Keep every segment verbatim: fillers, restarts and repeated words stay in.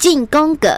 进攻个。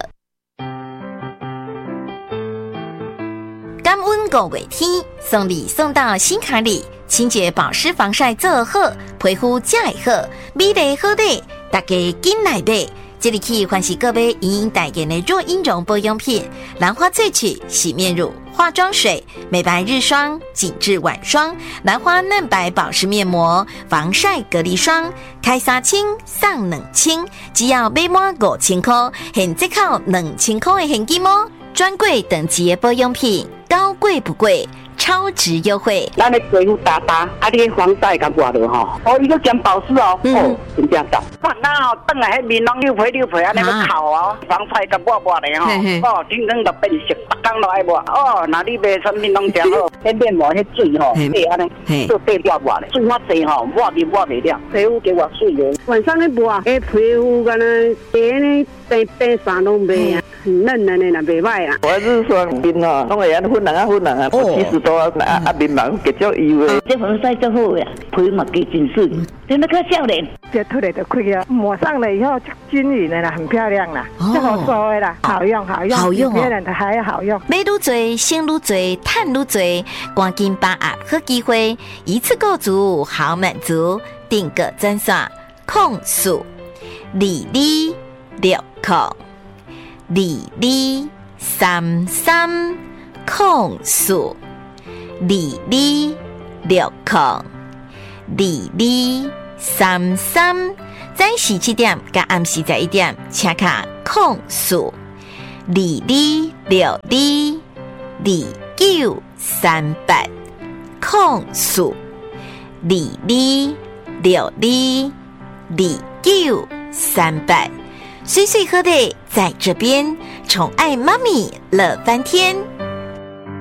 感恩五月天，送礼送到心坎里，清洁保湿防晒做好，皮肤才会好，美丽好丽，大家紧来买。这里去欢喜各位莹莹代言的若婴绒保养品，兰花萃取洗面乳、化妆水、美白日霜、紧致晚霜、兰花嫩白保湿面膜、防晒隔离霜，开三千送两千，只要买满五千块，现折扣两千块的现金哦！专柜等级的保养品，高贵不贵，超值优惠。 咱的皮肤打打，啊，你的防晒敢挂落吼？哦，伊个兼保湿哦，嗯、哦，真正赞。哇，那哦，等来迄面拢溜皮溜皮，安尼个烤哦，防晒甲抹抹的吼，哦，天天就变色，逐工都爱抹。哦，那你卖产品拢真好，迄面膜迄水吼，对安尼，做对抹抹的，水较济吼，抹面抹袂了，皮肤给我水的。晚上咧抹，迄皮肤敢若白呢，白白啥拢袂啊。很嫩的呢，那袂歹啦。 我是说面哦，拢会安粉红啊粉红啊，七十多啊啊面毛结足油的。 这防晒最好呀，皮嘛加真水，真那个少年。 这脱了就开啊，抹上了以后就均匀的啦，很漂亮啦，这好说的啦，好用好用， 好用哦， 别人的还好用。 买愈多，省愈多，赚愈多，赶紧把握好机会，一次购足好满足，订个专线控诉李李六控。二二三三控诉，二二六控，二二三三，早时七點甲暗時十一點，請卡控訴，二二六二二九三八控訴，二二六二二九三八。岁岁喝的在这边，宠爱妈咪乐翻天。